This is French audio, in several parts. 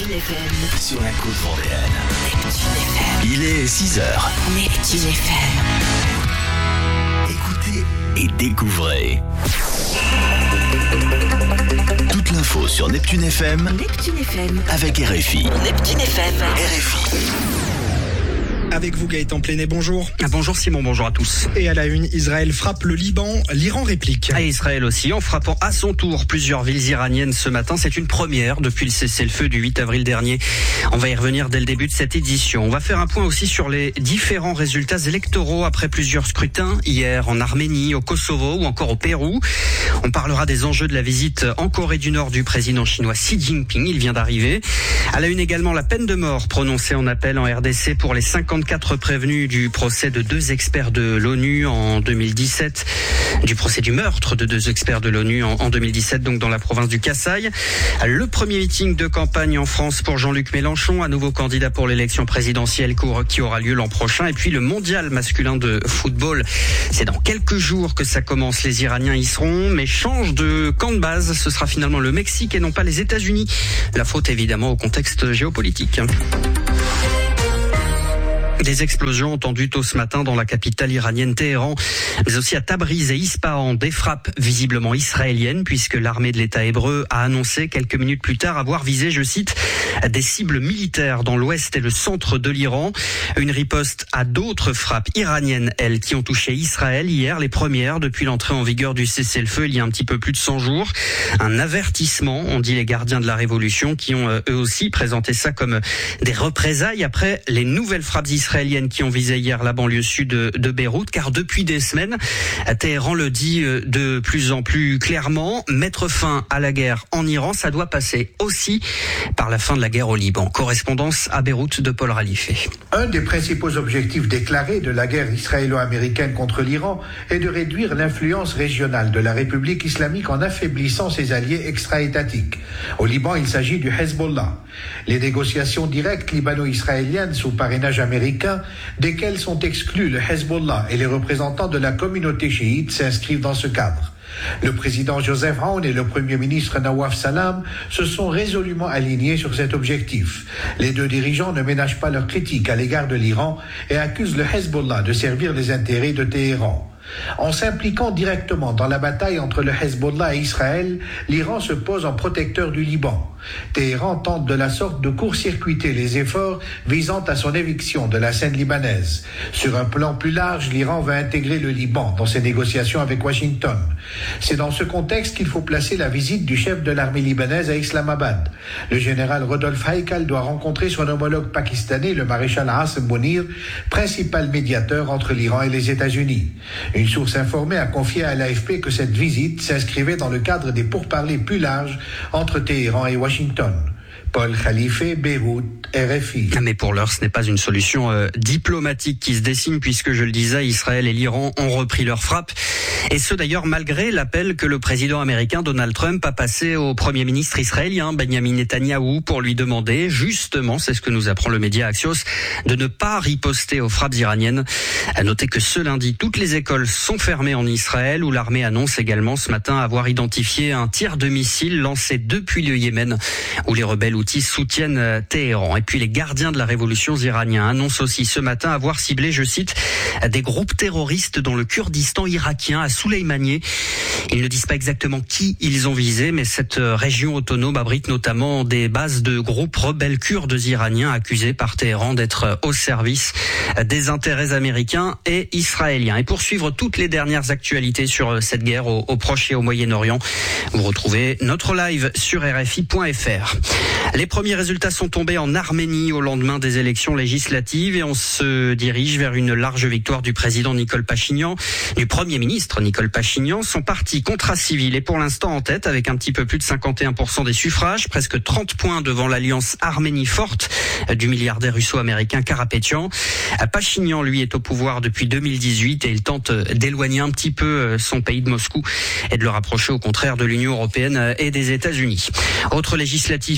Neptune FM. Sur la côte vendéenne. Neptune FM. Il est 6h. Neptune FM. Écoutez et découvrez. Toute l'info sur Neptune FM. Neptune FM. Avec RFI. Neptune FM. RFI. Avec vous Gaëtan Plenet, bonjour. Bonjour Simon, bonjour à tous. Et à la une, Israël frappe le Liban, l'Iran réplique. Et Israël aussi, en frappant à son tour plusieurs villes iraniennes ce matin. C'est une première depuis le cessez-le-feu du 8 avril dernier. On va y revenir dès le début de cette édition. On va faire un point aussi sur les différents résultats électoraux après plusieurs scrutins, hier en Arménie, au Kosovo ou encore au Pérou. On parlera des enjeux de la visite en Corée du Nord du président chinois Xi Jinping, il vient d'arriver. À la une également, la peine de mort prononcée en appel en RDC pour les 54 prévenus du procès de 2 experts de l'ONU en 2017, du procès du meurtre de 2 experts de l'ONU en 2017, donc dans la province du Kasaï. Le premier meeting de campagne en France pour Jean-Luc Mélenchon, à nouveau candidat pour l'élection présidentielle qui aura lieu l'an prochain. Et puis le mondial masculin de football, c'est dans quelques jours que ça commence. Les Iraniens y seront, mais change de camp de base. Ce sera finalement le Mexique et non pas les États-Unis. La faute évidemment au contexte géopolitique. Des explosions entendues tôt ce matin dans la capitale iranienne Téhéran, mais aussi à Tabriz et Ispahan, des frappes visiblement israéliennes, puisque l'armée de l'État hébreu a annoncé quelques minutes plus tard avoir visé, je cite, des cibles militaires dans l'ouest et le centre de l'Iran. Une riposte à d'autres frappes iraniennes, elles, qui ont touché Israël hier, les premières depuis l'entrée en vigueur du cessez-le-feu il y a un petit peu plus de 100 jours. Un avertissement, ont dit les gardiens de la révolution, qui ont eux aussi présenté ça comme des représailles après les nouvelles frappes israéliennes qui ont visé hier la banlieue sud de Beyrouth, car depuis des semaines, Téhéran le dit de plus en plus clairement, mettre fin à la guerre en Iran, ça doit passer aussi par la fin de la guerre au Liban. Correspondance à Beyrouth de Paul Ralifé. Un des principaux objectifs déclarés de la guerre israélo-américaine contre l'Iran est de réduire l'influence régionale de la République islamique en affaiblissant ses alliés extra-étatiques. Au Liban, il s'agit du Hezbollah. Les négociations directes libano-israéliennes sous parrainage américain, desquelles sont exclus le Hezbollah et les représentants de la communauté chiite, s'inscrivent dans ce cadre. Le président Joseph Aoun et le premier ministre Nawaf Salam se sont résolument alignés sur cet objectif. Les 2 dirigeants ne ménagent pas leurs critiques à l'égard de l'Iran et accusent le Hezbollah de servir les intérêts de Téhéran. En s'impliquant directement dans la bataille entre le Hezbollah et Israël, l'Iran se pose en protecteur du Liban. Téhéran tente de la sorte de court-circuiter les efforts visant à son éviction de la scène libanaise. Sur un plan plus large, l'Iran va intégrer le Liban dans ses négociations avec Washington. C'est dans ce contexte qu'il faut placer la visite du chef de l'armée libanaise à Islamabad. Le général Rodolphe Haïkal doit rencontrer son homologue pakistanais, le maréchal Hassan Mounir, principal médiateur entre l'Iran et les États-Unis. Une source informée a confié à l'AFP que cette visite s'inscrivait dans le cadre des pourparlers plus larges entre Téhéran et Washington. Paul Khalife, Beyrouth, RFI. Mais pour l'heure, ce n'est pas une solution diplomatique qui se dessine, puisque, je le disais, Israël et l'Iran ont repris leurs frappes. Et ce d'ailleurs malgré l'appel que le président américain Donald Trump a passé au premier ministre israélien Benjamin Netanyahou pour lui demander, justement, c'est ce que nous apprend le média Axios, de ne pas riposter aux frappes iraniennes. À noter que ce lundi, toutes les écoles sont fermées en Israël, où l'armée annonce également ce matin avoir identifié un tir de missile lancé depuis le Yémen, où les rebelles houthis soutiennent Téhéran. Et puis les gardiens de la révolution iraniens annoncent aussi ce matin avoir ciblé, je cite, des groupes terroristes dans le Kurdistan irakien, à Soleimaniye. Ils ne disent pas exactement qui ils ont visé, mais cette région autonome abrite notamment des bases de groupes rebelles kurdes iraniens accusés par Téhéran d'être au service des intérêts américains et israéliens. Et pour suivre toutes les dernières actualités sur cette guerre au Proche et au Moyen-Orient, vous retrouvez notre live sur RFI.fr. Les premiers résultats sont tombés en Arménie au lendemain des élections législatives et on se dirige vers une large victoire du président Nicole Pachinian, du premier ministre Nicole Pachinian. Son parti Contrat Civil est pour l'instant en tête avec un petit peu plus de 51% des suffrages, presque 30 points devant l'alliance Arménie forte du milliardaire russo-américain Karapetyan. Pachinian, lui, est au pouvoir depuis 2018 et il tente d'éloigner un petit peu son pays de Moscou et de le rapprocher au contraire de l'Union européenne et des États-Unis. Autre législative qui avait lieu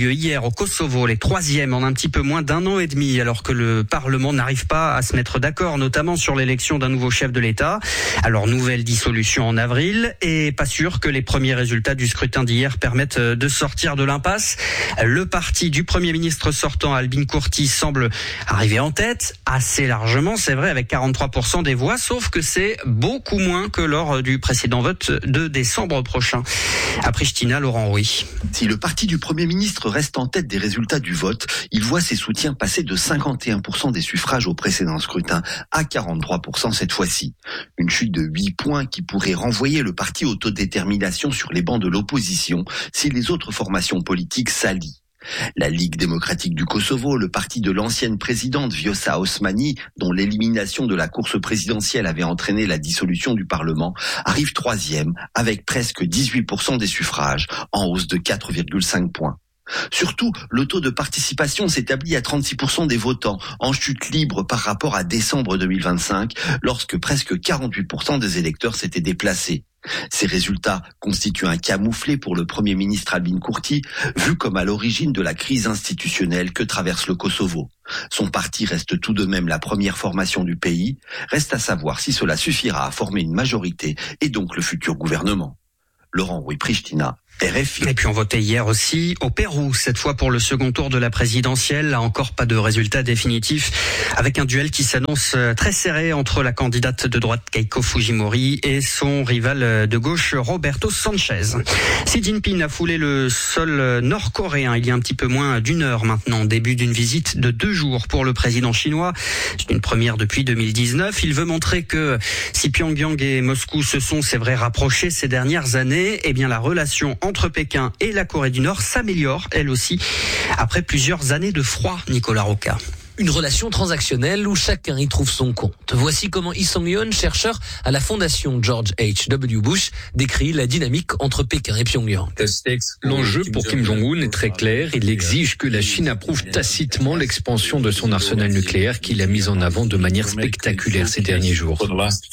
lieu hier au Kosovo, les 3e en un petit peu moins d'1 an et demi, alors que le Parlement n'arrive pas à se mettre d'accord, notamment sur l'élection d'un nouveau chef de l'État. Alors, nouvelle dissolution en avril, et pas sûr que les premiers résultats du scrutin d'hier permettent de sortir de l'impasse. Le parti du Premier ministre sortant, Albin Kurti, semble arriver en tête, assez largement, c'est vrai, avec 43% des voix, sauf que c'est beaucoup moins que lors du précédent vote de décembre prochain. À Pristina, Laurent Rouy. Si le parti du Premier ministre reste en tête des résultats du vote, il voit ses soutiens passer de 51% des suffrages au précédent scrutin à 43% cette fois-ci. Une chute de 8 points qui pourrait renvoyer le parti autodétermination sur les bancs de l'opposition si les autres formations politiques s'allient. La Ligue démocratique du Kosovo, le parti de l'ancienne présidente Vjosa Osmani, dont l'élimination de la course présidentielle avait entraîné la dissolution du Parlement, arrive 3e avec presque 18% des suffrages, en hausse de 4,5 points. Surtout, le taux de participation s'établit à 36% des votants, en chute libre par rapport à décembre 2025, lorsque presque 48% des électeurs s'étaient déplacés. Ces résultats constituent un camouflet pour le Premier ministre Albin Kurti, vu comme à l'origine de la crise institutionnelle que traverse le Kosovo. Son parti reste tout de même la première formation du pays. Reste à savoir si cela suffira à former une majorité et donc le futur gouvernement. Laurent Rouy, Pristina, RFI. Et puis on votait hier aussi au Pérou, cette fois pour le second tour de la présidentielle. Là encore, pas de résultat définitif, avec un duel qui s'annonce très serré entre la candidate de droite Keiko Fujimori et son rival de gauche Roberto Sanchez. Xi Jinping a foulé le sol nord-coréen il y a un petit peu moins d'une heure maintenant, début d'une visite de 2 jours pour le président chinois. C'est une première depuis 2019. Il veut montrer que si Pyongyang et Moscou se sont, c'est vrai, rapprochés ces dernières années, eh bien la relation entre Pékin et la Corée du Nord s'améliore, elle aussi, après plusieurs années de froid, Nicolas Roca. Une relation transactionnelle où chacun y trouve son compte. Voici comment Lee Song-yeon, chercheur à la fondation George H.W. Bush, décrit la dynamique entre Pékin et Pyongyang. L'enjeu pour Kim Jong-un est très clair. Il exige que la Chine approuve tacitement l'expansion de son arsenal nucléaire qu'il a mis en avant de manière spectaculaire ces derniers jours.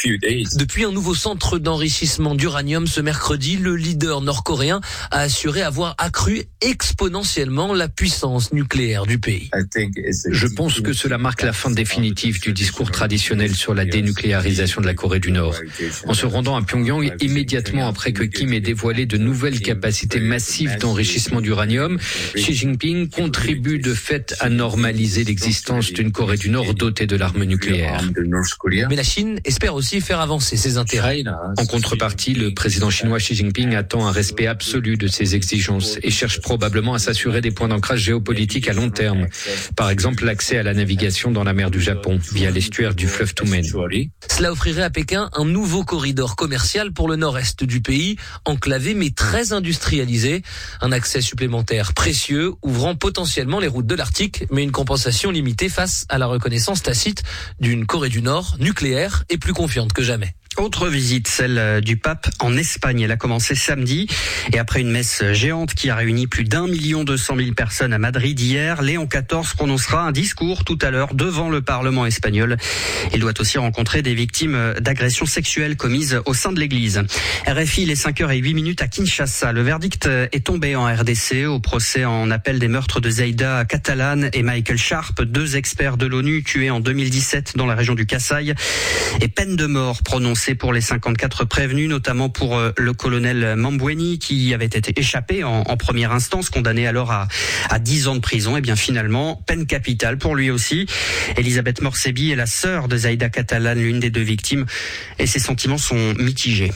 Depuis un nouveau centre d'enrichissement d'uranium ce mercredi, le leader nord-coréen a assuré avoir accru exponentiellement la puissance nucléaire du pays. Je pense que cela marque la fin définitive du discours traditionnel sur la dénucléarisation de la Corée du Nord. En se rendant à Pyongyang immédiatement après que Kim ait dévoilé de nouvelles capacités massives d'enrichissement d'uranium, Xi Jinping contribue de fait à normaliser l'existence d'une Corée du Nord dotée de l'arme nucléaire. Mais la Chine espère aussi faire avancer ses intérêts. En contrepartie, le président chinois Xi Jinping attend un respect absolu de ses exigences et cherche probablement à s'assurer des points d'ancrage géopolitique à long terme. Par exemple, l'accès à la navigation dans la mer du Japon via l'estuaire du fleuve Tumen. Cela offrirait à Pékin un nouveau corridor commercial pour le nord-est du pays, enclavé mais très industrialisé. Un accès supplémentaire précieux, ouvrant potentiellement les routes de l'Arctique, mais une compensation limitée face à la reconnaissance tacite d'une Corée du Nord nucléaire et plus confiante que jamais. Autre visite, celle du pape en Espagne. Elle a commencé samedi et après une messe géante qui a réuni plus d'1 200 000 personnes à Madrid hier, Léon XIV prononcera un discours tout à l'heure devant le Parlement espagnol. Il doit aussi rencontrer des victimes d'agressions sexuelles commises au sein de l'Église. RFI, il est 5h08 à Kinshasa. Le verdict est tombé en RDC au procès en appel des meurtres de Zaïda Catalan et Michael Sharp, 2 experts de l'ONU tués en 2017 dans la région du Kasaï. Et peine de mort prononcée pour les 54 prévenus, notamment pour le colonel Mambweni qui avait été échappé en première instance, condamné alors à 10 ans de prison. Et bien finalement, peine capitale pour lui aussi. Elisabeth Morsebi est la sœur de Zaïda Catalan, l'une des 2 victimes, et ses sentiments sont mitigés.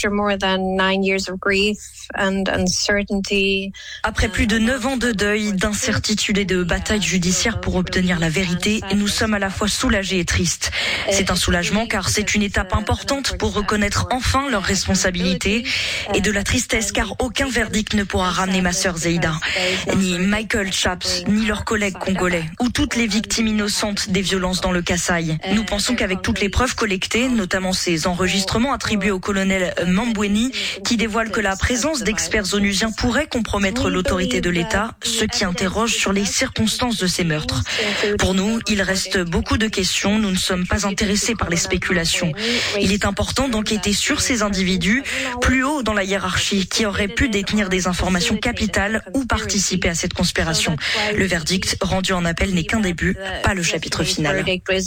Après plus de 9 ans de deuil, d'incertitude et de bataille judiciaire pour obtenir la vérité, nous sommes à la fois soulagés et tristes. C'est un soulagement car c'est une étape importante pour reconnaître enfin leurs responsabilités, et de la tristesse car aucun verdict ne pourra ramener ma sœur Zaïda, ni Michael Chaps, ni leurs collègues congolais, ou toutes les victimes innocentes des violences dans le Kasaï. Nous pensons qu'avec toutes les preuves collectées, notamment ces enregistrements attribués au colonel Mambweni, qui dévoilent que la présence d'experts onusiens pourrait compromettre l'autorité de l'État, ce qui interroge sur les circonstances de ces meurtres. Pour nous, il reste beaucoup de questions, nous ne sommes pas intéressés par les spéculations. Il est est important d'enquêter sur ces individus plus haut dans la hiérarchie qui auraient pu détenir des informations capitales ou participer à cette conspiration. Le verdict rendu en appel n'est qu'un début, pas le chapitre final.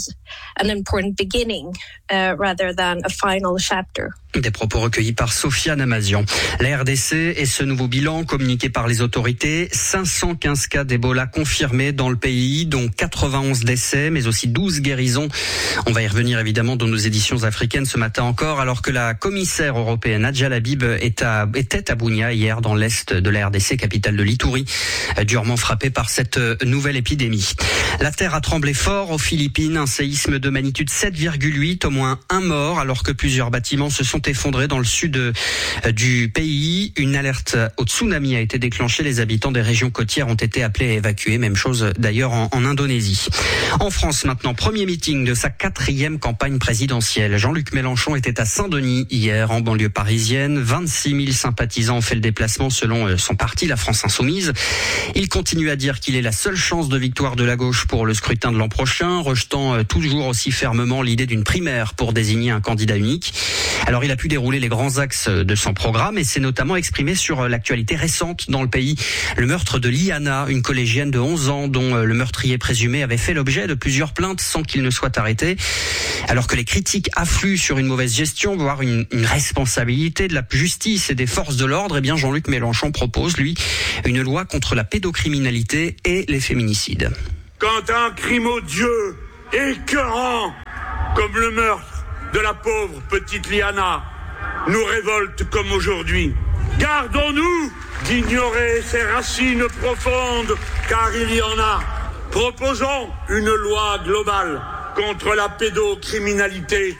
Des propos recueillis par Sophia Namazian. La RDC et ce nouveau bilan communiqué par les autorités, 515 cas d'Ebola confirmés dans le pays, dont 91 décès, mais aussi 12 guérisons. On va y revenir évidemment dans nos éditions africaines ce matin encore, alors que la commissaire européenne Adja Labib était à Bunia hier dans l'est de la RDC, capitale de l'Ituri, durement frappée par cette nouvelle épidémie. La terre a tremblé fort aux Philippines, un séisme de magnitude 7,8, au moins un mort, alors que plusieurs bâtiments se sont effondrés dans le sud du pays. Une alerte au tsunami a été déclenchée. Les habitants des régions côtières ont été appelés à évacuer. Même chose d'ailleurs en Indonésie. En France maintenant, premier meeting de sa 4e campagne présidentielle. Jean-Luc Mélenchon était à Saint-Denis hier, en banlieue parisienne. 26 000 sympathisants ont fait le déplacement selon son parti, la France Insoumise. Il continue à dire qu'il est la seule chance de victoire de la gauche pour le scrutin de l'an prochain, rejetant toujours aussi fermement l'idée d'une primaire pour désigner un candidat unique. Alors il a pu dérouler les grands axes de son programme et s'est notamment exprimé sur l'actualité récente dans le pays. Le meurtre de Liana, une collégienne de 11 ans dont le meurtrier présumé avait fait l'objet de plusieurs plaintes sans qu'il ne soit arrêté. Alors que les critiques affluent sur une mauvaise gestion, voire une responsabilité de la justice et des forces de l'ordre, eh bien Jean-Luc Mélenchon propose, lui, une loi contre la pédocriminalité et les féminicides. Quand un crime odieux, écœurant, comme le meurtre de la pauvre petite Liana, nous révolte comme aujourd'hui, gardons-nous d'ignorer ses racines profondes, car il y en a. Proposons une loi globale contre la pédocriminalité